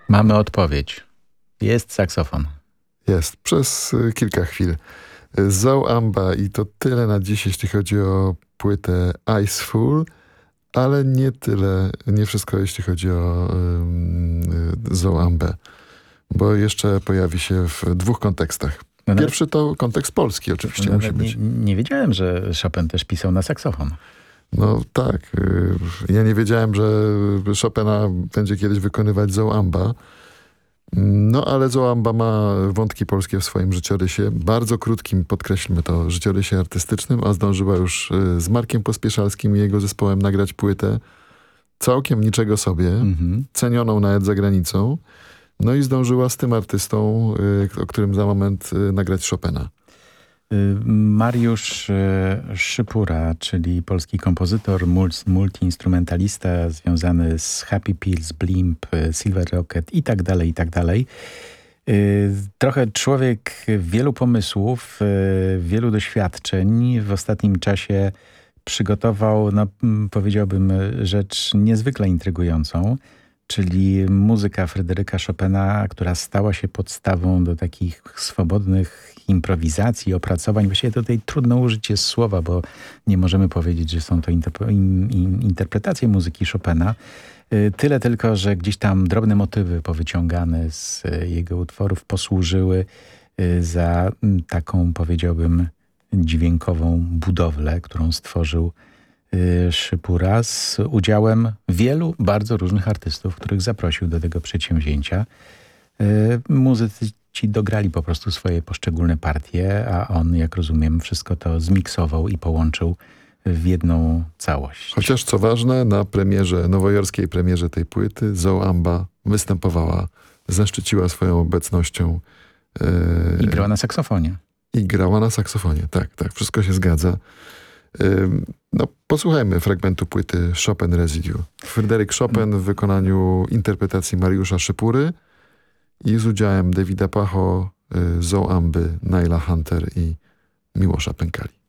Mamy odpowiedź. Jest saksofon. Jest, przez kilka chwil. Zoe Amba i to tyle na dziś, jeśli chodzi o płytę Iceful, ale nie tyle, nie wszystko, jeśli chodzi o Zoe Ambę, bo jeszcze pojawi się w dwóch kontekstach. Pierwszy to kontekst polski oczywiście musi być. Nie wiedziałem, że Chopin też pisał na saksofon. No tak. Ja nie wiedziałem, że Chopina będzie kiedyś wykonywać Zoe Amba. No ale Zoe Amba ma wątki polskie w swoim życiorysie. Bardzo krótkim, podkreślmy to, życiorysie artystycznym, a zdążyła już z Markiem Pospieszalskim i jego zespołem nagrać płytę całkiem niczego sobie, cenioną nawet za granicą. No i zdążyła z tym artystą, o którym za moment nagrać Chopina. Mariusz Szypura, czyli polski kompozytor, multiinstrumentalista związany z Happy Pills, Blimp, Silver Rocket i tak dalej, i tak dalej. Trochę człowiek wielu pomysłów, wielu doświadczeń. W ostatnim czasie przygotował, no, powiedziałbym, rzecz niezwykle intrygującą, czyli muzyka Fryderyka Chopina, która stała się podstawą do takich swobodnych improwizacji, opracowań. Właściwie tutaj trudno użyć jest słowa, bo nie możemy powiedzieć, że są to interpretacje muzyki Chopina. Tyle tylko, że gdzieś tam drobne motywy powyciągane z jego utworów posłużyły za taką, powiedziałbym, dźwiękową budowlę, którą stworzył Szypura z udziałem wielu bardzo różnych artystów, których zaprosił do tego przedsięwzięcia. Muzycy ci dograli po prostu swoje poszczególne partie, a on, jak rozumiem, wszystko to zmiksował i połączył w jedną całość. Chociaż co ważne, na premierze, nowojorskiej premierze tej płyty Zoe Amba występowała, zaszczyciła swoją obecnością. I grała na saksofonie. I grała na saksofonie, tak, wszystko się zgadza. No, posłuchajmy fragmentu płyty Chopin Residue. Fryderyk Chopin w wykonaniu interpretacji Mariusza Szypury i z udziałem Davida Pacho, Zoe Amby, Naila Hunter i Miłosza Pękali.